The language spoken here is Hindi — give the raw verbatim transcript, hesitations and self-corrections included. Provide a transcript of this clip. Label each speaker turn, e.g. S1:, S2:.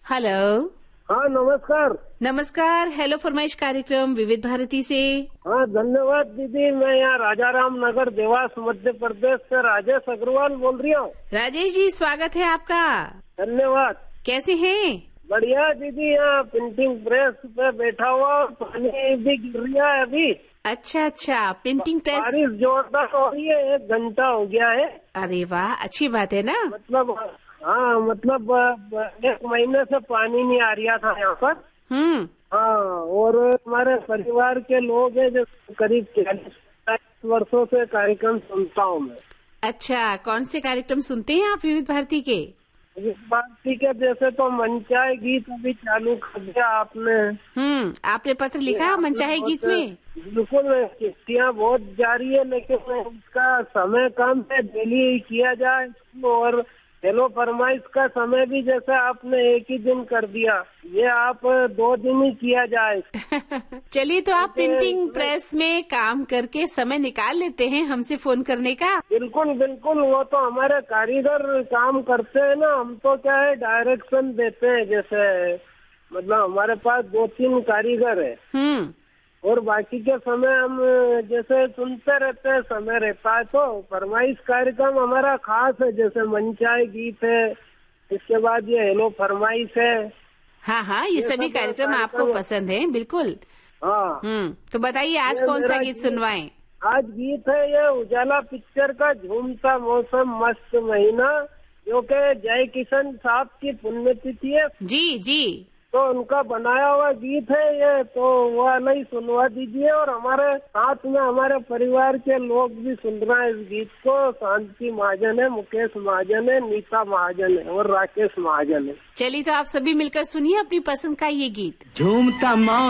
S1: हेलो।
S2: हाँ नमस्कार।
S1: नमस्कार। हेलो फरमाइश कार्यक्रम विविध भारती से।
S2: हाँ धन्यवाद दीदी। मैं यहाँ राजाराम नगर देवास मध्य प्रदेश से राजेश अग्रवाल बोल रही हूँ।
S1: राजेश जी स्वागत है आपका।
S2: धन्यवाद।
S1: कैसे हैं?
S2: बढ़िया दीदी। यहाँ प्रिंटिंग प्रेस पे बैठा हुआ, पानी भी गिर रहा है अभी।
S1: अच्छा अच्छा, प्रिंटिंग प्रेस।
S2: बारिश जोरदार हो रही है, एक घंटा हो गया है।
S1: अरे वाह, अच्छी बात है ना।
S2: मतलब हाँ मतलब एक महीने से पानी नहीं आ रहा था यहाँ पर।
S1: हम्म।
S2: हाँ, और हमारे परिवार के लोग हैं जो करीब चालीस वर्षों से कार्यक्रम सुनता हूँ मैं।
S1: अच्छा, कौन से कार्यक्रम सुनते हैं आप विविध भारती के?
S2: विविध भारती के जैसे तो मनचाहे गीत अभी चालू कर दिया आपने।
S1: हम्म, आपने पत्र लिखा मनचाहे गीत में?
S2: बिल्कुल, किस्तियाँ बहुत जारी है, लेकिन इसका समय कम है, डेली किया जाए। और हेलो फरमाइश का समय भी जैसे आपने एक ही दिन कर दिया, ये आप दो दिन ही किया जाए।
S1: चलिए, तो आप प्रिंटिंग प्रेस में काम करके समय निकाल लेते हैं हमसे फोन करने का?
S2: बिल्कुल बिल्कुल, वो तो हमारे कारीगर काम करते हैं ना, हम तो क्या है डायरेक्शन देते हैं। जैसे मतलब हमारे पास दो तीन कारीगर है,
S1: हम्म,
S2: और बाकी के समय हम जैसे सुनते रहते हैं, समय रहता है। तो फरमाइश कार्यक्रम हमारा खास है, जैसे मनचाहे गीत है, इसके बाद ये हेलो फरमाइश है।
S1: हाँ हाँ, ये, ये सभी कार्यक्रम आपको पसंद है? बिल्कुल।
S2: हाँ।
S1: हम्म, तो बताइए आज कौन सा गीत सुनवाएं?
S2: आज गीत है ये उजाला पिक्चर का झूमता मौसम मस्त महीना, जो कि जय किशन साहब की पुण्यतिथि है।
S1: जी जी,
S2: तो उनका बनाया हुआ गीत है ये, तो वो नहीं सुनवा दीजिए। और हमारे साथ में हमारे परिवार के लोग भी सुन रहे हैं इस गीत को। शांति महाजन है, मुकेश महाजन है, नीता महाजन है और राकेश महाजन है।
S1: चलिए, तो आप सभी मिलकर सुनिए अपनी पसंद का ये गीत।
S3: झूमता